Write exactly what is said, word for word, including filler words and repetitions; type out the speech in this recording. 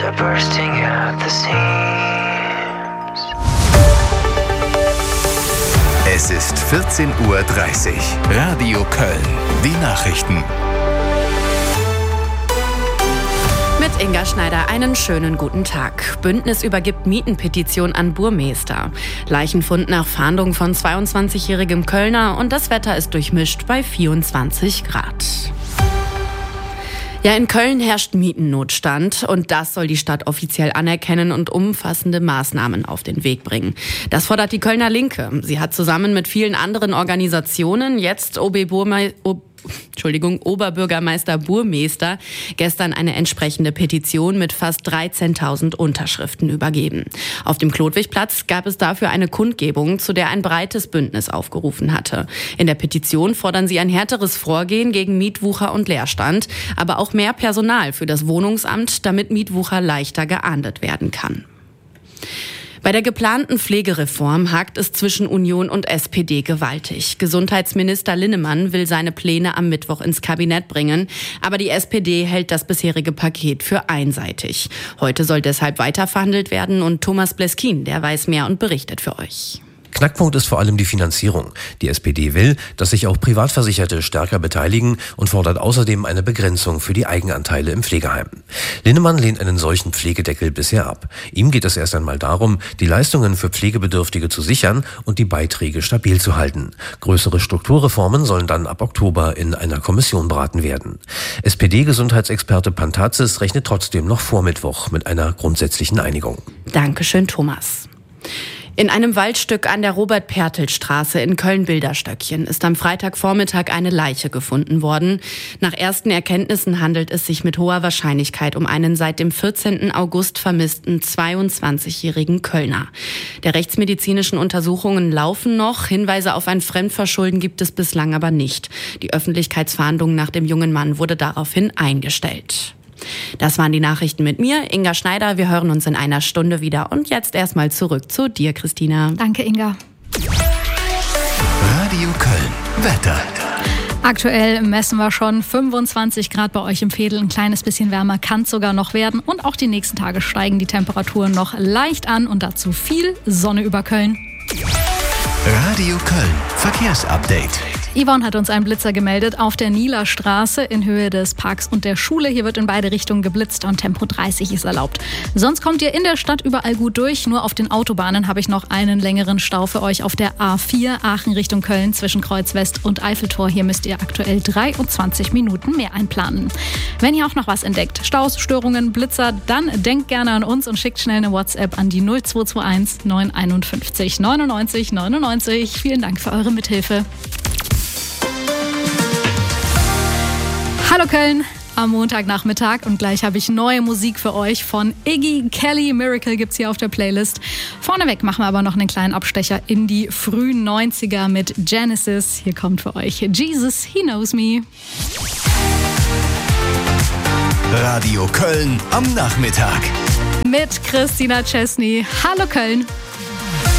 We're bursting at the seams. Es ist vierzehn Uhr dreißig. Radio Köln. Die Nachrichten. Mit Inga Schneider einen schönen guten Tag. Bündnis übergibt Mietenpetition an Burmester. Leichenfund nach Fahndung von zweiundzwanzigjährigem Kölner und das Wetter ist durchmischt bei vierundzwanzig Grad. Ja, in Köln herrscht Mietennotstand und das soll die Stadt offiziell anerkennen und umfassende Maßnahmen auf den Weg bringen. Das fordert die Kölner Linke. Sie hat zusammen mit vielen anderen Organisationen jetzt O B Burme, o Entschuldigung, Oberbürgermeister Burmester gestern eine entsprechende Petition mit fast dreizehntausend Unterschriften übergeben. Auf dem Klodwigplatz gab es dafür eine Kundgebung, zu der ein breites Bündnis aufgerufen hatte. In der Petition fordern sie ein härteres Vorgehen gegen Mietwucher und Leerstand, aber auch mehr Personal für das Wohnungsamt, damit Mietwucher leichter geahndet werden kann. Bei der geplanten Pflegereform hakt es zwischen Union und S P D gewaltig. Gesundheitsminister Linnemann will seine Pläne am Mittwoch ins Kabinett bringen, aber die S P D hält das bisherige Paket für einseitig. Heute soll deshalb weiterverhandelt werden und Thomas Bleskin, der weiß mehr und berichtet für euch. Knackpunkt ist vor allem die Finanzierung. Die S P D will, dass sich auch Privatversicherte stärker beteiligen und fordert außerdem eine Begrenzung für die Eigenanteile im Pflegeheim. Linnemann lehnt einen solchen Pflegedeckel bisher ab. Ihm geht es erst einmal darum, die Leistungen für Pflegebedürftige zu sichern und die Beiträge stabil zu halten. Größere Strukturreformen sollen dann ab Oktober in einer Kommission beraten werden. S P D-Gesundheitsexperte Pantazis rechnet trotzdem noch vor Mittwoch mit einer grundsätzlichen Einigung. Dankeschön, Thomas. In einem Waldstück an der Robert-Pertl-Straße in Köln-Bilderstöckchen ist am Freitagvormittag eine Leiche gefunden worden. Nach ersten Erkenntnissen handelt es sich mit hoher Wahrscheinlichkeit um einen seit dem vierzehnten August vermissten zweiundzwanzigjährigen Kölner. Der rechtsmedizinischen Untersuchungen laufen noch. Hinweise auf ein Fremdverschulden gibt es bislang aber nicht. Die Öffentlichkeitsfahndung nach dem jungen Mann wurde daraufhin eingestellt. Das waren die Nachrichten mit mir, Inga Schneider. Wir hören uns in einer Stunde wieder. Und jetzt erstmal zurück zu dir, Christina. Danke, Inga. Radio Köln. Wetter. Aktuell messen wir schon fünfundzwanzig Grad bei euch im Veedel. Ein kleines bisschen wärmer kann es sogar noch werden. Und auch die nächsten Tage steigen die Temperaturen noch leicht an. Und dazu viel Sonne über Köln. Radio Köln. Verkehrsupdate. Yvonne hat uns einen Blitzer gemeldet auf der Nieler Straße in Höhe des Parks und der Schule. Hier wird in beide Richtungen geblitzt und Tempo dreißig ist erlaubt. Sonst kommt ihr in der Stadt überall gut durch. Nur auf den Autobahnen habe ich noch einen längeren Stau für euch auf der A vier Aachen Richtung Köln zwischen Kreuz West und Eiffeltor. Hier müsst ihr aktuell dreiundzwanzig Minuten mehr einplanen. Wenn ihr auch noch was entdeckt, Staus, Störungen, Blitzer, dann denkt gerne an uns und schickt schnell eine WhatsApp an die null zwei zwei eins neun fünf eins neunundneunzig neunundneunzig. Vielen Dank für eure Mithilfe. Hallo Köln, am Montagnachmittag und gleich habe ich neue Musik für euch von Iggy Kelly. Miracle gibt's hier auf der Playlist. Vorneweg machen wir aber noch einen kleinen Abstecher in die frühen neunziger mit Genesis. Hier kommt für euch Jesus, He Knows Me. Radio Köln am Nachmittag. Mit Christina Chesney. Hallo Köln.